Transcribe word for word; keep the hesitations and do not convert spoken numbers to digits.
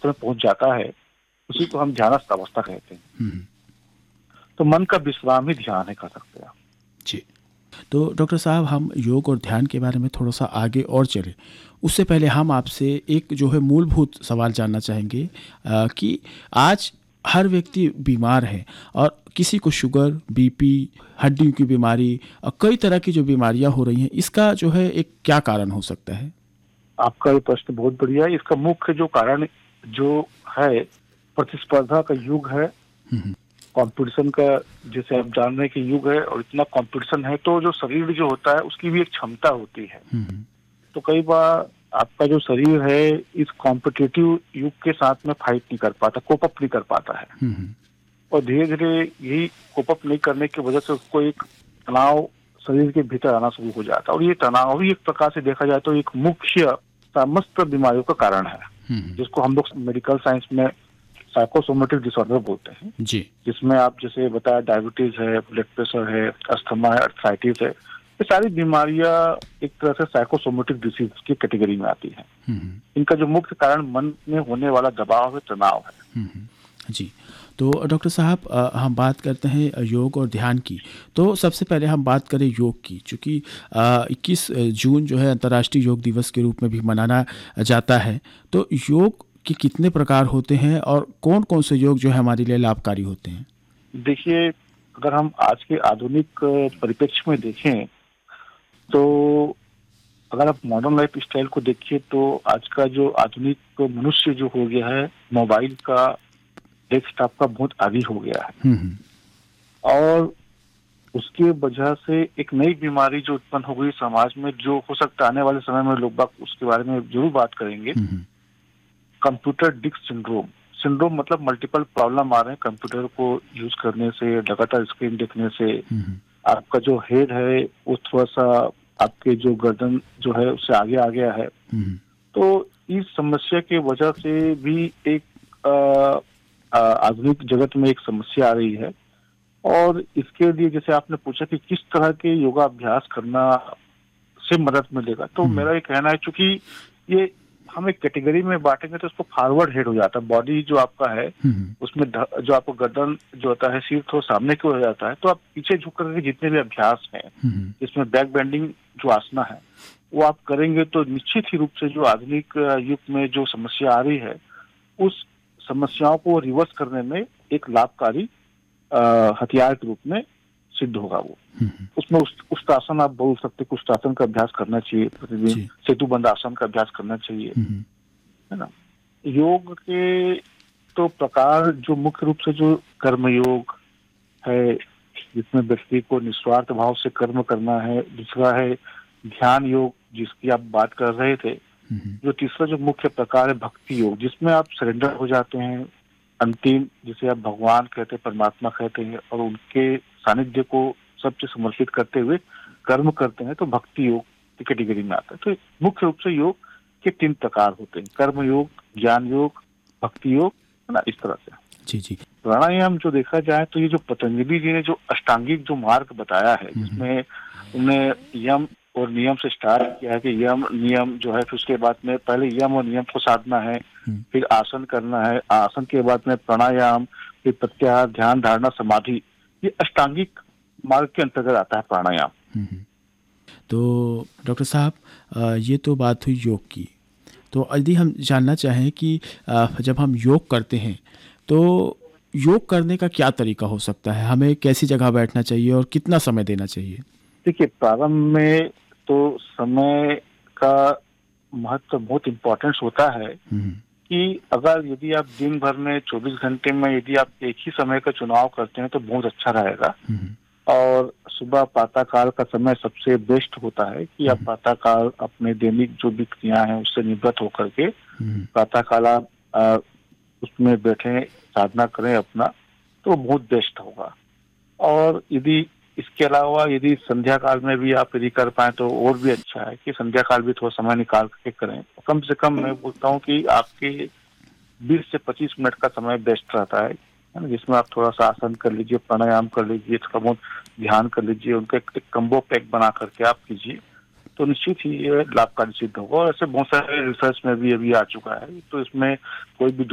अवस्था में पहुंच जाता है, उसी को हम ध्यानस्थ अवस्था कहते हैं। हम्म, तो मन का विश्राम ही ध्यान है, कह सकते हैं। जी। तो डॉक्टर साहब, हम योग और ध्यान के बारे में थोड़ा सा आगे और चले, उससे पहले हम आपसे एक जो है मूलभूत सवाल जानना चाहेंगे अ, कि आज हर व्यक्ति बीमार है और किसी को शुगर, बीपी, हड्डियों की बीमारी और कई तरह की जो बीमारियां हो रही हैं, इसका जो है एक क्या कारण हो सकता है? आपका ये प्रश्न बहुत बढ़िया है। इसका मुख्य जो कारण जो है, प्रतिस्पर्धा का युग है, हम्म, कंपटीशन का, जैसे आप जान रहे हैं कि युग है और इतना कंपटीशन है, तो जो शरीर जो होता है उसकी भी एक क्षमता होती है। हम्म, तो कई बार आपका जो शरीर है इस कॉम्पिटिटिव युग के साथ में फाइट नहीं कर पाता, कोप अप नहीं कर पाता है, हम्म, और और धीरे धीरे यही कोप अप नहीं करने की वजह से उसको एक तनाव शरीर के भीतर आना शुरू हो जाता है। और ये तनाव ही एक प्रकार से देखा जाए तो एक मुख्य समस्त बीमारियों का कारण है, हम्म, जिसको हम लोग मेडिकल साइंस में साइकोसोमेटिक डिसऑर्डर बोलते हैं। जी। जिसमें आप जैसे बताया डायबिटीज है, ब्लड प्रेशर है, अस्थमा है, अर्थराइटिस है, ये सारी बीमारियां एक तरह से साइकोसोमेटिक डिसीज की कैटेगरी में आती हैं। हम्म, इनका जो मुख्य कारण मन में होने वाला दबाव है, तनाव है। हम्म, जी। तो डॉक्टर साहब, अ, हम बात करते हैं योग और ध्यान की। तो सबसे पहले हम बात करें योग की, चूँकि इक्कीस जून जो है अंतर्राष्ट्रीय योग दिवस के रूप में भी मनाना जाता है। तो योग के कितने प्रकार होते हैं और कौन कौन से योग जो है हमारे लिए लाभकारी होते हैं? देखिए, अगर हम आज के आधुनिक परिप्रेक्ष्य में देखें, तो अगर आप मॉडर्न लाइफ स्टाइल को देखिए, तो आज का जो आधुनिक मनुष्य जो हो गया है, मोबाइल का, डेस्कटॉप का बहुत आदी हो गया है। हम्म, और उसके वजह से एक नई बीमारी जो उत्पन्न हो गई समाज में, जो हो सकता है आने वाले समय में लोग बाग उसके बारे में जरूर बात करेंगे, हम्म, कंप्यूटर डिस्क सिंड्रोम। सिंड्रोम मतलब मल्टीपल प्रॉब्लम आ रहे हैं कंप्यूटर को यूज करने से, लगातार स्क्रीन देखने से। हम्म, आपका जो हेड है वो थोड़ा सा आपके जो गर्दन जो है उससे आगे आ गया है। हम्म, तो इस समस्या की वजह से भी एक अ, अ, आधुनिक जगत में एक समस्या आ रही है। और इसके लिए जैसे आपने पूछा कि किस तरह के योगाभ्यास करना से मदद मिलेगा, तो हम्म, मेरा ये कहना है, चूंकि ये हम एक कैटेगरी में बांटेंगे तो उसको फॉरवर्ड हेड हो जाता है। बॉडी जो आपका है हम्म, उसमें ध- जो आपको गर्दन जो होता है, सिर थोड़ा सामने की ओर हो जाता है। तो आप पीछे झुक करके जितने भी अभ्यास हैं, हम्म, इसमें बैक बेंडिंग जो आसना है, वो आप करेंगे तो निश्चित ही रूप से जो आधुनिक अ, युग में जो समस्या आ रही है, उस समस्याओं को रिवर्स करने में एक लाभकारी अ, हथियार के रूप में सिद्ध होगा वो। हम्म, उसमें उस उष्टासन आप बोल सकते, उष्टासन का अभ्यास करना चाहिए प्रतिदिन, जी। सेतु बंद आसन का अभ्यास करना चाहिए, हम्म, है ना। योग के तो प्रकार जो मुख्य रूप से जो कर्म योग है, जिसमें व्यक्ति को निस्वार्थ भाव से कर्म करना है। दूसरा है ध्यान योग, जिसकी आप बात कर रहे थे। हम्म, जो तीसरा जो मुख्य प्रकार है भक्ति योग, जिसमें आप सरेंडर हो जाते हैं, अंतिम जिसे आप भगवान कहते हैं, परमात्मा कहते हैं, और उनके सानिध्य को सबसे समर्पित करते हुए कर्म करते हैं, तो भक्ति योग की कैटेगरी में आता है। तो मुख्य रूप से योग के तीन प्रकार होते हैं, कर्म योग, ज्ञान योग, भक्ति योग, है ना, इस तरह से। जी, जी। प्राणायाम जो देखा जाए तो ये जो पतंजलि जी ने जो अष्टांगिक जो मार्ग बताया है, हम्म, जिसमें उन्हें यम और नियम से स्टार्ट किया है कि यम नियम जो है, फिर उसके बाद में पहले यम और नियम को साधना है, हम्म, फिर आसन करना है, आसन के बाद में प्राणायाम, फिर प्रत्याहार, ध्यान, धारणा, समाधि। ये अष्टांगिक मार्ग के अंतर्गत आता है प्राणायाम। हम्म। तो डॉक्टर साहब, अ, ये तो बात हुई योग की। तो यदि हम जानना चाहें कि अ, जब हम योग करते हैं तो योग करने का क्या तरीका हो सकता है? हमें कैसी जगह बैठना चाहिए और कितना समय देना चाहिए? देखिए, प्रारंभ में तो समय का महत्व बहुत इम्पोर्टेंस होता है हम्म, कि अगर यदि आप दिन भर में चौबीस घंटे में यदि आप एक ही समय का चुनाव करते हैं तो बहुत अच्छा रहेगा। हम्म, और सुबह प्रातःकाल का समय सबसे बेस्ट होता है कि आप हम्म, प्रातःकाल अपने दैनिक जो भी क्रियाएं हैं उससे निवृत्त होकर के हम्म, प्रातःकाल आप अ, उसमें बैठे साधना करें अपना, तो बहुत बेस्ट होगा। और यदि इसके अलावा यदि संध्या काल में भी आप यदि कर पाए तो और भी अच्छा है कि संध्या काल भी थोड़ा समय निकाल के करें। कम से कम मैं बोलता हूँ कि आपके बीस से पच्चीस मिनट का समय बेस्ट रहता है, है ना, जिसमें आप थोड़ा सा आसन कर लीजिए, प्राणायाम कर लीजिए, थोड़ा बहुत ध्यान कर लीजिए, उनका एक, एक कम्बो पैक बना करके आप कीजिए, तो निश्चित ही ये लाभकारी सिद्ध होगा। और ऐसे बहुत सारे रिसर्च में भी अभी आ चुका है, तो इसमें कोई भी